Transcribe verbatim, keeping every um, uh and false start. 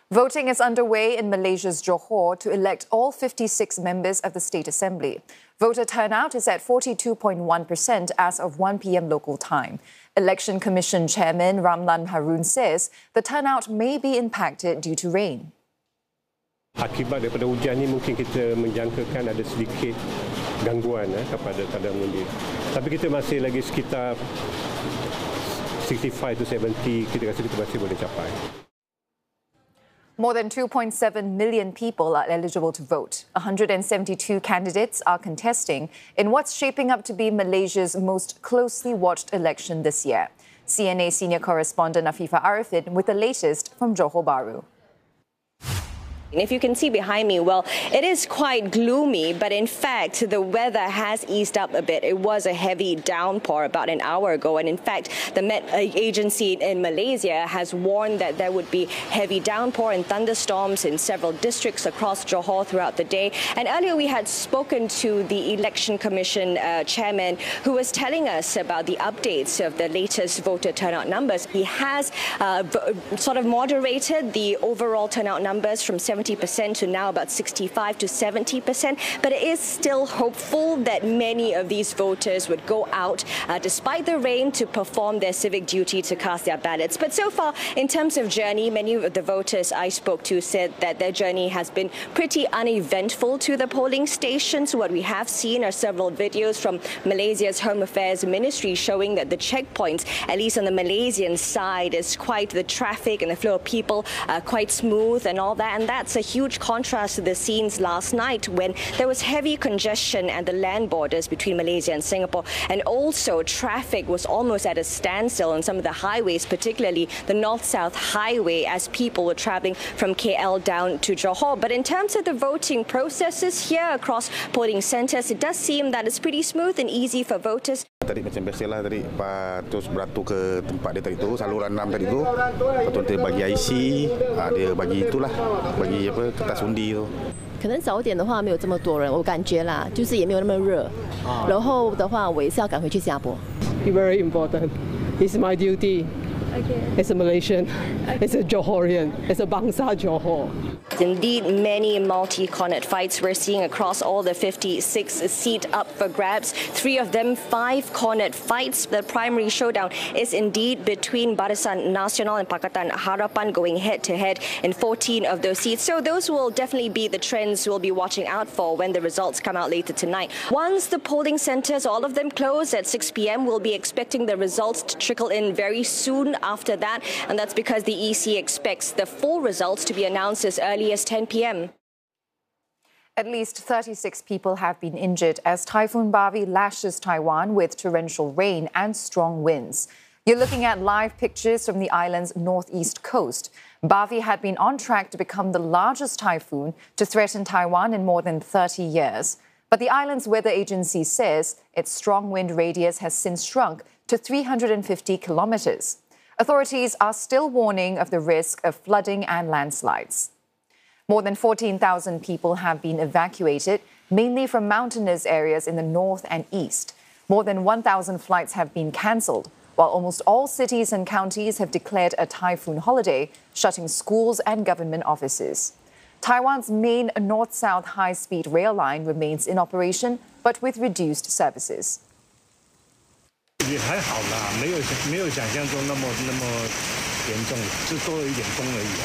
Voting is underway in Malaysia's Johor to elect all fifty-six members of the State Assembly. Voter turnout is at forty-two point one percent as of one p m local time. Election Commission Chairman Ramlan Harun says the turnout may be impacted due to rain. Akibat daripada hujan ini mungkin kita menjangkakan ada sedikit gangguan eh, kepada tanda undi. Tapi kita masih lagi sekitar sixty-five to seventy, kita rasa kita masih boleh capai. More than two point seven million people are eligible to vote. one hundred seventy-two candidates are contesting in what's shaping up to be Malaysia's most closely watched election this year. C N A senior correspondent Afifa Arifin with the latest from Johor Bahru. If you can see behind me, well, it is quite gloomy, but in fact, the weather has eased up a bit. It was a heavy downpour about an hour ago, and in fact, the Met Agency in Malaysia has warned that there would be heavy downpour and thunderstorms in several districts across Johor throughout the day. And earlier, we had spoken to the Election Commission uh, chairman, who was telling us about the updates of the latest voter turnout numbers. He has uh, sort of moderated the overall turnout numbers from seventy percent to now about sixty-five to seventy percent, but it is still hopeful that many of these voters would go out uh, despite the rain to perform their civic duty to cast their ballots. But so far, in terms of journey, many of the voters I spoke to said that their journey has been pretty uneventful to the polling stations. What we have seen are several videos from Malaysia's Home Affairs Ministry showing that the checkpoints, at least on the Malaysian side, is quite the traffic and the flow of people uh, quite smooth and all that, and that's a huge contrast to the scenes last night when there was heavy congestion at the land borders between Malaysia and Singapore, and also traffic was almost at a standstill on some of the highways, particularly the North-South Highway, as people were travelling from K L down to Johor. But in terms of the voting processes here across polling centres, it does seem that it's pretty smooth and easy for voters. Tadi macam biasalah tadi terus beratur ke tempat dia tadi tu, saluran enam tadi tu. Lepas tu dia bagi I C, dia bagi itulah, bagi apa kertas undi tu. 可能早点的话没有这么多人，我感觉啦，就是也没有那么热。然后的话，我也是要赶回去新加坡。 Very important. It's my duty. Okay. As a Malaysian, okay. As a Johorian, as a Bangsa Johor. Indeed, many multi-cornet fights we're seeing across all the fifty-six seats up for grabs. Three of them, five cornet fights. The primary showdown is indeed between Barisan Nasional and Pakatan Harapan going head-to-head in fourteen of those seats. So those will definitely be the trends we'll be watching out for when the results come out later tonight. Once the polling centres, all of them close at six p m, we'll be expecting the results to trickle in very soon after that. And that's because the E C expects the full results to be announced as early as ten p m At least thirty-six people have been injured as Typhoon Bavi lashes Taiwan with torrential rain and strong winds. You're looking at live pictures from the island's northeast coast. Bavi had been on track to become the largest typhoon to threaten Taiwan in more than thirty years. But the island's weather agency says its strong wind radius has since shrunk to three hundred fifty kilometers. Authorities are still warning of the risk of flooding and landslides. More than fourteen thousand people have been evacuated, mainly from mountainous areas in the north and east. More than one thousand flights have been cancelled, while almost all cities and counties have declared a typhoon holiday, shutting schools and government offices. Taiwan's main north-south high-speed rail line remains in operation, but with reduced services. 也还好啦，没有没有想象中那么那么严重，就多了一点风而已啊。